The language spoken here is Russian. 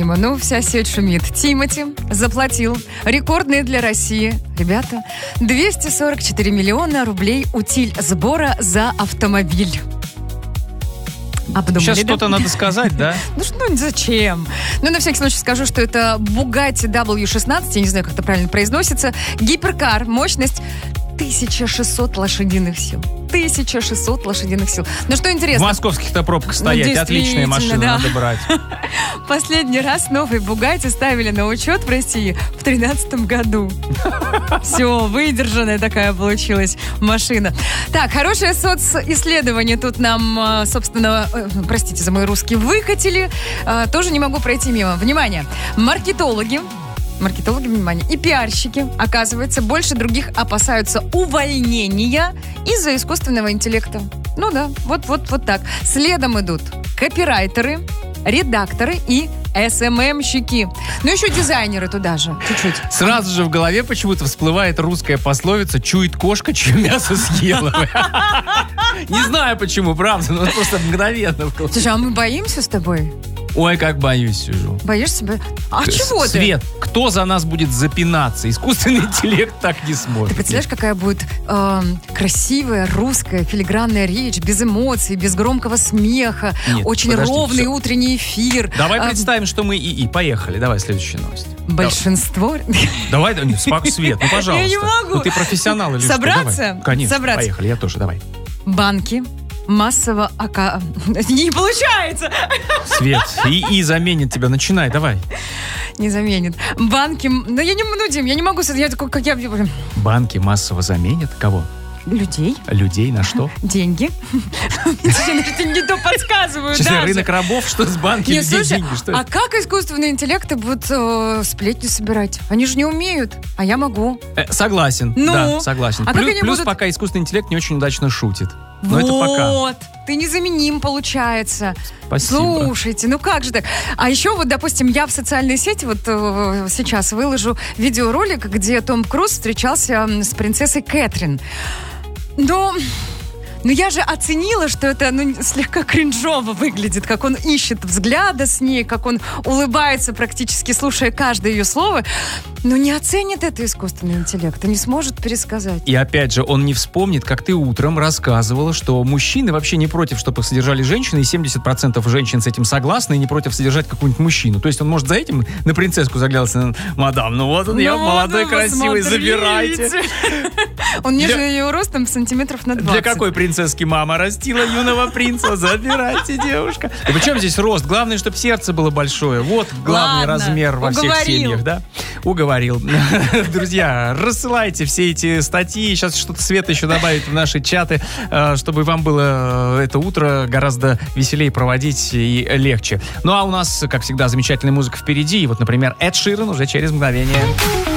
фильма. Ну, вся сеть шумит. Тимати заплатил рекордные для России, ребята, 244 миллиона рублей утиль сбора за автомобиль. Обдумали, Сейчас да? что-то надо сказать, да? Ну что, зачем? Ну, на всякий случай скажу, что это Bugatti W16, я не знаю, как это правильно произносится, гиперкар, мощность 1600 лошадиных сил. 1600 лошадиных сил. Ну, что В интересно... московских-то пробках стоять. Отличная машина, да. надо брать. Последний раз новый Bugatti ставили на учет в России в 2013 году. Все, выдержанная такая получилась машина. Так, хорошее социсследование тут нам, собственно, простите за мой русский, выкатили. Тоже не могу пройти мимо. Внимание, маркетологи, внимание, и пиарщики, оказывается, больше других опасаются увольнения из-за искусственного интеллекта. Ну да, вот так. Следом идут копирайтеры, редакторы и СММщики. Ну, еще дизайнеры туда же, чуть-чуть. Сразу же в голове почему-то всплывает русская пословица «Чует кошка, чье мясо съела». Не знаю почему, правда, но просто мгновенно. Слушай, а мы боимся с тобой? Ой, как боюсь сижу. Боишься? А чего ты? Свет, кто за нас будет запинаться? Искусственный интеллект так не сможет. Ты представляешь, какая будет красивая русская филигранная речь, без эмоций, без громкого смеха, Нет, очень подожди, ровный все. утренний эфир. Давай представим, что мы ИИ. Поехали, давай следующая новость. Большинство... Давай, Свет, ну пожалуйста. Я не могу. Ну ты профессионал или Собраться? что? Давай. Конечно, Собраться. поехали, я тоже, давай. Банки массово... Не получается! Свет, ИИ заменит тебя, начинай, давай. Не заменит. Банки... Ну, я не... Ну, Дим, я не могу... Я... Банки массово заменят кого? Людей. Людей на что? Деньги. Не то подсказываю Сейчас даже. рынок рабов, что с банки Нет, людей слушай, деньги, что а это? как искусственные интеллекты будут сплетни собирать? Они же не умеют, а я могу. Согласен, Ну? да, согласен. А как они Плюс будут- пока искусственный интеллект не очень удачно шутит. Но это пока. Вот, ты незаменим, получается. Спасибо. Слушайте, ну как же так? А еще вот, допустим, я в социальные сети вот сейчас выложу видеоролик, где Том Круз встречался с принцессой Кэтрин. Ну, я же оценила, что это слегка кринжово выглядит, как он ищет взгляда с ней, как он улыбается, практически слушая каждое ее слово. Но не оценит это искусственный интеллект и не сможет пересказать. И опять же, он не вспомнит, как ты утром рассказывала, что мужчины вообще не против, чтобы их содержали женщины, и 70% женщин с этим согласны, и не против содержать какого-нибудь мужчину. То есть он может за этим на принцесску заглядываться: мадам, ну вот он, я молодой, красивый, забирайте. Он ниже ее ростом сантиметров на 20. Для какой принцесски мама растила юного принца? Забирайте, девушка. И причем здесь рост? Главное, чтобы сердце было большое. Вот главный Ладно, размер во всех уговорил. семьях, да? Уговорил. Друзья, рассылайте все эти статьи. Сейчас что-то Света еще добавит в наши чаты, чтобы вам было это утро гораздо веселее проводить и легче. Ну а у нас, как всегда, замечательная музыка впереди. И вот, например, Эд Ширан уже через мгновение.